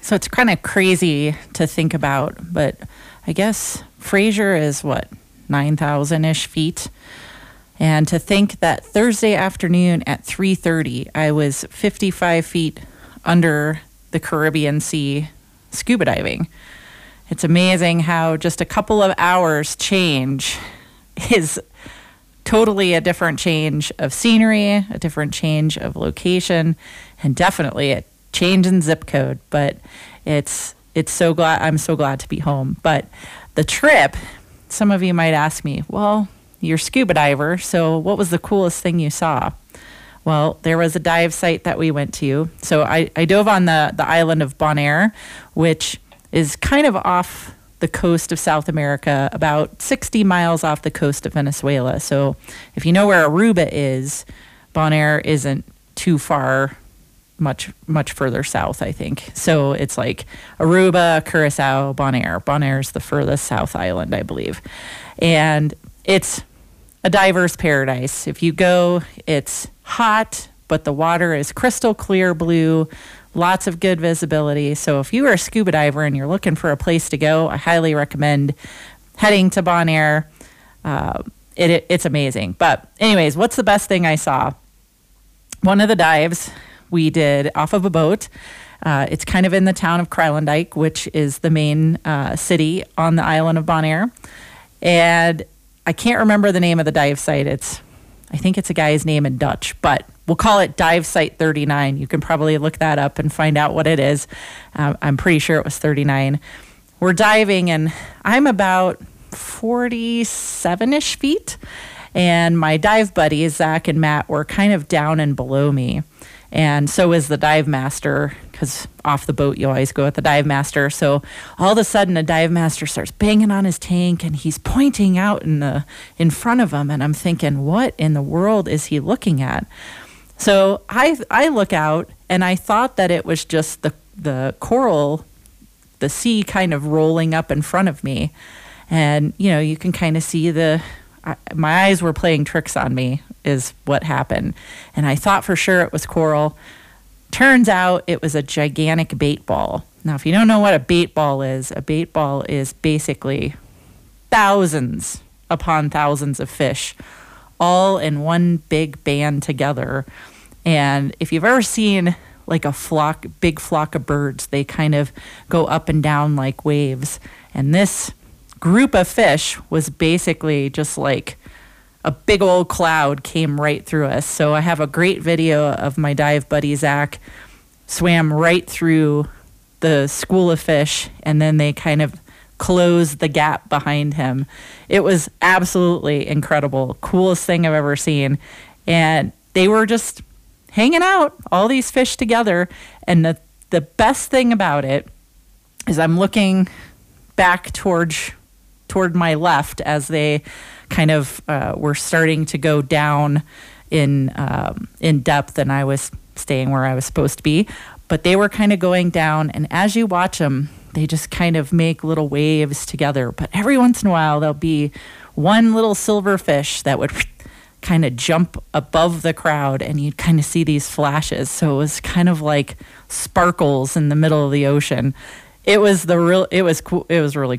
So it's kind of crazy to think about, but I guess Fraser is what, 9,000-ish feet? And to think that Thursday afternoon at 3:30, I was 55 feet under the Caribbean Sea scuba diving. It's amazing how just a couple of hours change is totally a different change of scenery, a different change of location, and definitely a change in zip code. But I'm so glad to be home. But the trip, some of you might ask me, well, you're a scuba diver, so what was the coolest thing you saw? Well, there was a dive site that we went to. So I dove on the island of Bonaire, which is kind of off the coast of South America, about 60 miles off the coast of Venezuela. So if you know where Aruba is, Bonaire isn't too far, much further south, I think. So it's like Aruba, Curacao, Bonaire. Bonaire is the furthest south island, I believe. And it's a diver's paradise. If you go, it's hot, but the water is crystal clear blue, lots of good visibility. So if you are a scuba diver and you're looking for a place to go, I highly recommend heading to Bonaire. It's amazing. But anyways, what's the best thing I saw? One of the dives we did off of a boat. It's kind of in the town of Kralendijk, which is the main city on the island of Bonaire. And I can't remember the name of the dive site. I think it's a guy's name in Dutch, but we'll call it Dive Site 39. You can probably look that up and find out what it is. I'm pretty sure it was 39. We're diving, and I'm about 47-ish feet, and my dive buddies, Zach and Matt, were kind of down and below me. And so is the dive master, because off the boat you always go with the dive master. So all of a sudden a dive master starts banging on his tank, and he's pointing out in front of him. And I'm thinking, what in the world is he looking at? So I look out, and I thought that it was just the coral, the sea kind of rolling up in front of me. And, you can kind of see my eyes were playing tricks on me, is what happened. And I thought for sure it was coral. Turns out it was a gigantic bait ball. Now, if you don't know what a bait ball is basically thousands upon thousands of fish all in one big band together. And if you've ever seen like a big flock of birds, they kind of go up and down like waves. And this group of fish was basically just like a big old cloud came right through us. So I have a great video of my dive buddy, Zach, swam right through the school of fish, and then they kind of closed the gap behind him. It was absolutely incredible. Coolest thing I've ever seen. And they were just hanging out, all these fish together. And the best thing about it is I'm looking back toward my left as they kind of were starting to go down in depth, and I was staying where I was supposed to be. But they were kind of going down, and as you watch them, they just kind of make little waves together. But every once in a while, there'll be one little silverfish that would kind of jump above the crowd, and you'd kind of see these flashes. So it was kind of like sparkles in the middle of the ocean. It was cool. It was really